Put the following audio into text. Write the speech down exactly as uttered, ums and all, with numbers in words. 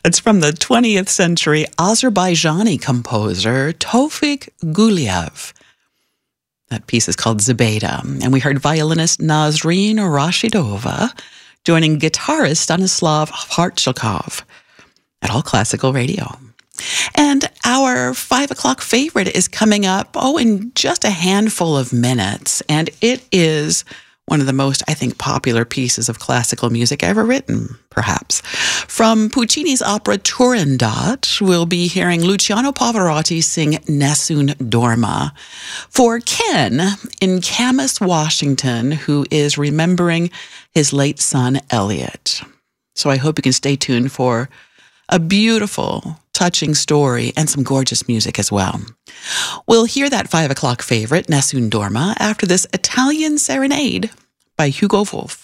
It's from the twentieth century Azerbaijani composer Tofik Guliev. That piece is called Zubaydah, and we heard violinist Nazreen Rashidova joining guitarist Stanislav Hartshikov at All Classical Radio. And our five o'clock favorite is coming up, oh, in just a handful of minutes, and it is one of the most, I think, popular pieces of classical music ever written, perhaps. From Puccini's opera Turandot, we'll be hearing Luciano Pavarotti sing Nessun Dorma for Ken in Camas, Washington, who is remembering his late son, Elliot. So I hope you can stay tuned for a beautiful, touching story and some gorgeous music as well. We'll hear that five o'clock favorite, Nessun Dorma, after this Italian serenade by Hugo Wolf.